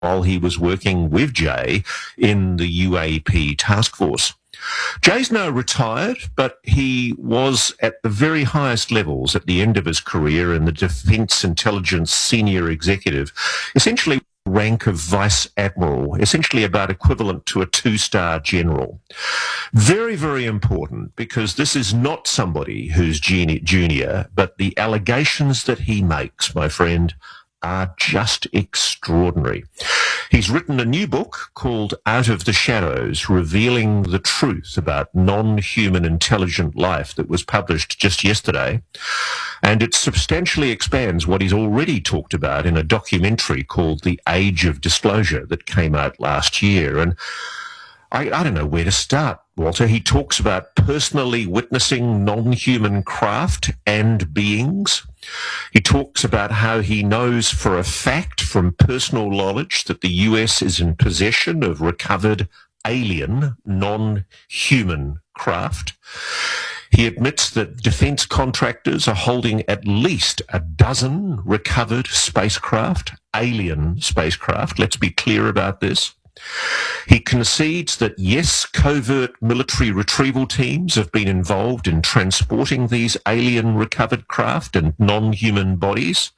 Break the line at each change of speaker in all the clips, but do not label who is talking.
while he was working with Jay in the UAP task force. Jay's now retired, but he was at the very highest levels at the end of his career in the Defence Intelligence Senior Executive, essentially rank of Vice Admiral, essentially about equivalent to a 2-star general. Very, very important, because this is not somebody who's junior, but the allegations that he makes, my friend, are just extraordinary. He's written a new book called Out of the Shadows, revealing the truth about non-human intelligent life, that was published just yesterday. And it substantially expands what he's already talked about in a documentary called The Age of Disclosure that came out last year. And I don't know where to start, Walter. He talks about personally witnessing non-human craft and beings. He talks about how he knows for a fact from personal knowledge that the US is in possession of recovered alien, non-human craft. He admits that defense contractors are holding at least a dozen recovered spacecraft, alien spacecraft. Let's be clear about this. He concedes that, yes, covert military retrieval teams have been involved in transporting these alien recovered craft and non-human bodies.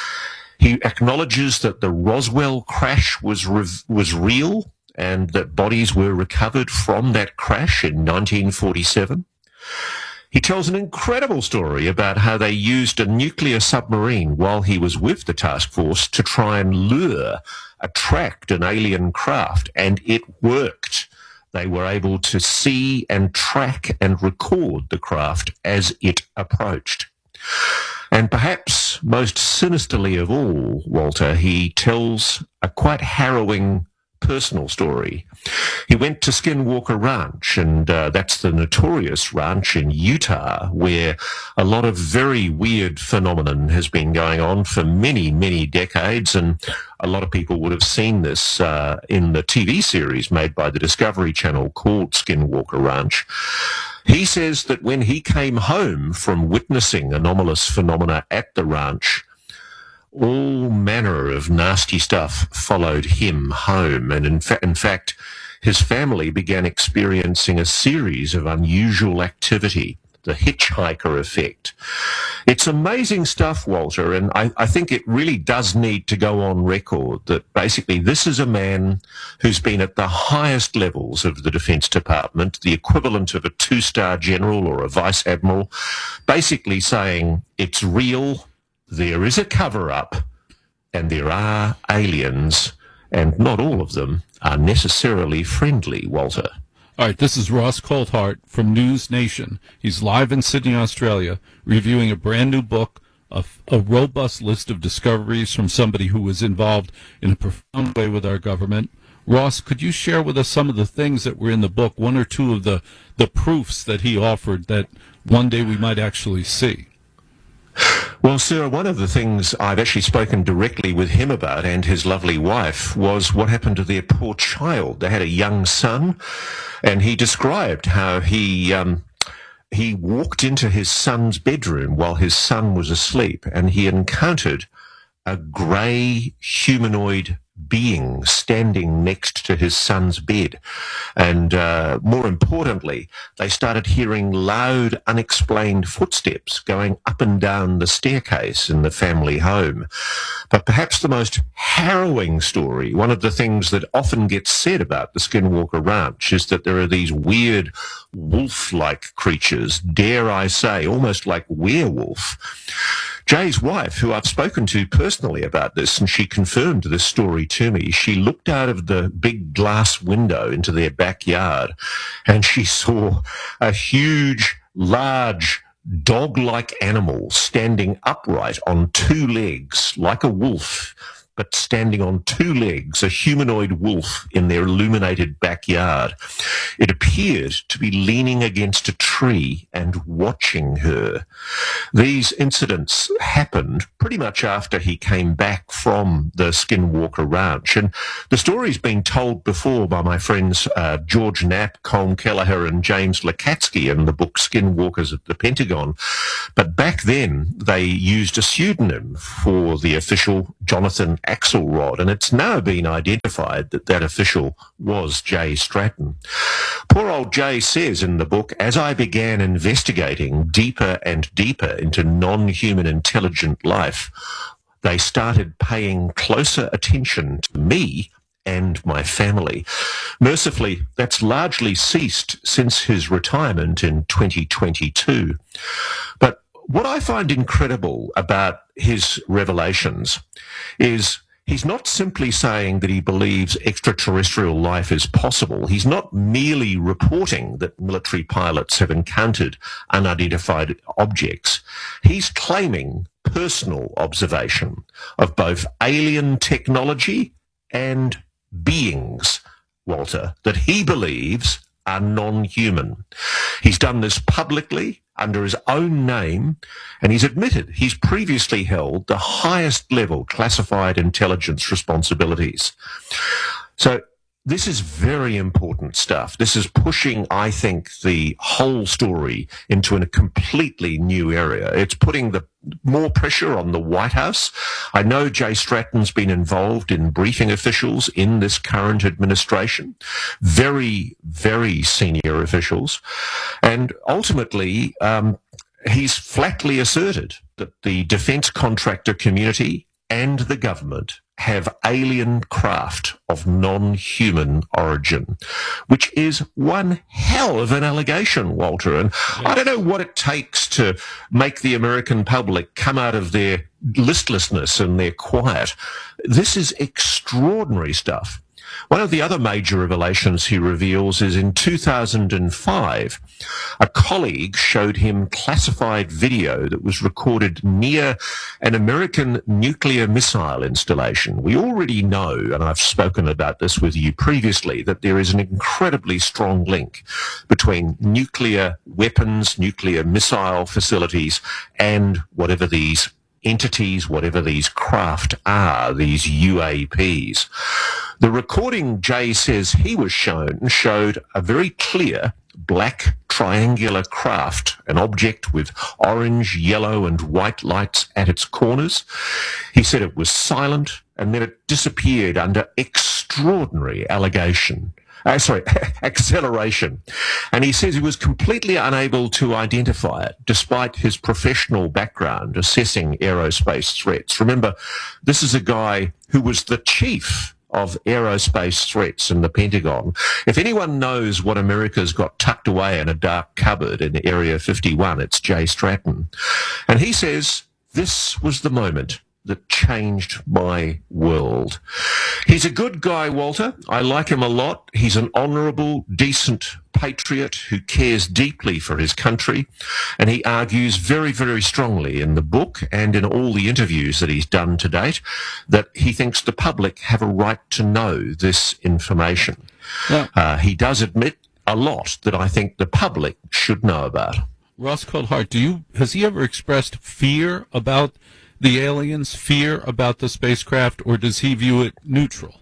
He acknowledges that the Roswell crash was real and that bodies were recovered from that crash in 1947. He tells an incredible story about how they used a nuclear submarine while he was with the task force to try and attract an alien craft, and it worked. They were able to see and track and record the craft as it approached. And perhaps most sinisterly of all, Walter, he tells a quite harrowing personal story. He went to Skinwalker Ranch, and that's the notorious ranch in Utah where a lot of very weird phenomenon has been going on for many, many decades, and a lot of people would have seen this in the TV series made by the Discovery Channel called Skinwalker Ranch. He says that when he came home from witnessing anomalous phenomena at the ranch, all manner of nasty stuff followed him home. And in fact, his family began experiencing a series of unusual activity, the hitchhiker effect. It's amazing stuff, Walter, and I think it really does need to go on record that basically this is a man who's been at the highest levels of the Defense Department, the equivalent of a 2-star general or a vice admiral, basically saying it's real, there is a cover-up, and there are aliens, and not all of them are necessarily friendly, Walter.
All right, this is Ross Coulthart from News Nation. He's live in Sydney, Australia, reviewing a brand new book, a robust list of discoveries from somebody who was involved in a profound way with our government. Ross, could you share with us some of the things that were in the book, one or two of the proofs that he offered that one day we might actually see?
Well, sir, one of the things I've actually spoken directly with him about, and his lovely wife, was what happened to their poor child. They had a young son, and he described how he walked into his son's bedroom while his son was asleep, and he encountered a grey humanoid being standing next to his son's bed. And more importantly, they started hearing loud, unexplained footsteps going up and down the staircase in the family home. But perhaps the most harrowing story, one of the things that often gets said about the Skinwalker Ranch, is that there are these weird wolf-like creatures, dare I say, almost like werewolf. Jay's wife, who I've spoken to personally about this, and she confirmed this story to me, she looked out of the big glass window into their backyard and she saw a huge, large, dog-like animal standing upright on 2 legs, like a wolf, but standing on 2 legs, a humanoid wolf in their illuminated backyard. It appeared to be leaning against a tree and watching her. These incidents happened pretty much after he came back from the Skinwalker Ranch. And the story's been told before by my friends George Knapp, Colm Kelleher, and James Lukatsky in the book Skinwalkers at the Pentagon. But back then, they used a pseudonym for the official, Jonathan Axelrod, and it's now been identified that that official was Jay Stratton. Poor old Jay says in the book, as I began investigating deeper and deeper into non-human intelligent life, they started paying closer attention to me and my family. Mercifully, that's largely ceased since his retirement in 2022. But what I find incredible about his revelations is he's not simply saying that he believes extraterrestrial life is possible. He's not merely reporting that military pilots have encountered unidentified objects. He's claiming personal observation of both alien technology and beings, Walter, that he believes are non-human. He's done this publicly under his own name, and he's admitted he's previously held the highest level classified intelligence responsibilities. So this is very important stuff. This is pushing, I think, the whole story into a completely new area. It's putting the more pressure on the White House. I know Jay Stratton's been involved in briefing officials in this current administration, very, very senior officials. And ultimately, he's flatly asserted that the defense contractor community and the government have alien craft of non-human origin, which is one hell of an allegation, Walter. And I don't know what it takes to make the American public come out of their listlessness and their quiet. This is extraordinary stuff. One of the other major revelations he reveals is in 2005, a colleague showed him classified video that was recorded near an American nuclear missile installation. We already know, and I've spoken about this with you previously, that there is an incredibly strong link between nuclear weapons, nuclear missile facilities, and whatever these entities, whatever these craft are, these UAPs. The recording Jay says he was shown showed a very clear black triangular craft, an object with orange, yellow and white lights at its corners. He said it was silent and then it disappeared under extraordinary acceleration. And he says he was completely unable to identify it, despite his professional background assessing aerospace threats. Remember, this is a guy who was the chief of aerospace threats in the Pentagon. If anyone knows what America's got tucked away in a dark cupboard in Area 51, it's Jay Stratton. And he says this was the moment that changed my world. He's a good guy, Walter. I like him a lot. He's an honourable, decent patriot who cares deeply for his country, and he argues very, very strongly in the book and in all the interviews that he's done to date that he thinks the public have a right to know this information. Yeah. He does admit a lot that I think the public should know about.
Ross Coulthart, has he ever expressed fear about the aliens, fear about the spacecraft, or does he view it neutral?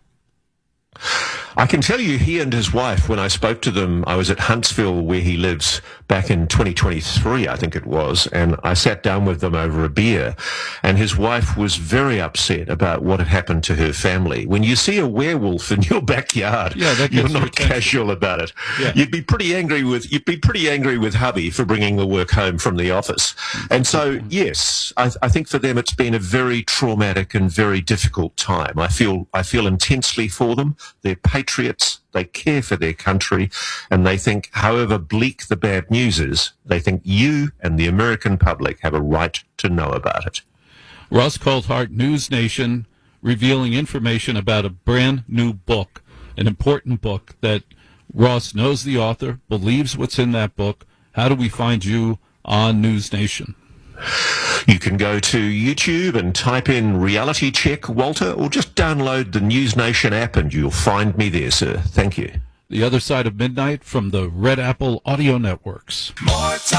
I can tell you he and his wife, when I spoke to them, I was at Huntsville where he lives back in 2023, I think it was, and I sat down with them over a beer, and his wife was very upset about what had happened to her family. When you see a werewolf in your backyard, you're not casual about it. Yeah. You'd be pretty angry with hubby for bringing the work home from the office. And so, yes, I think for them it's been a very traumatic and very difficult time. I feel intensely for them. They're patriots, they care for their country, and they think, however bleak the bad news is, they think you and the American public have a right to know about it.
Ross Coulthart, News Nation, revealing information about a brand new book, an important book that Ross knows the author, believes what's in that book. How do we find you on News Nation?
You can go to YouTube and type in Reality Check Walter, or just download the News Nation app and you'll find me there, sir. Thank you.
The Other Side of Midnight from the Red Apple Audio Networks.